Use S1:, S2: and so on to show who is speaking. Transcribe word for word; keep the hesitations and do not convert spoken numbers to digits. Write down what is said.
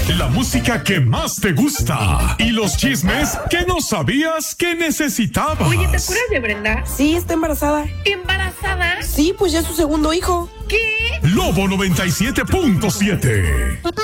S1: la música que más te gusta y los chismes que no sabías que necesitabas.
S2: Oye, ¿te acuerdas de Brenda?
S3: Sí, está embarazada.
S2: ¿Embarazada?
S3: Sí, pues ya es su segundo hijo.
S2: ¿Qué?
S1: Lobo noventa y siete punto siete.